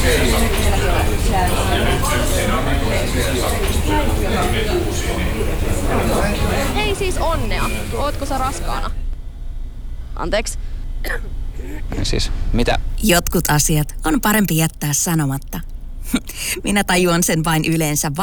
Hei siis onnea. Ootko sä raskaana? Anteeksi. Siis, mitä? Jotkut asiat on parempi jättää sanomatta. Minä tajuan sen vain yleensä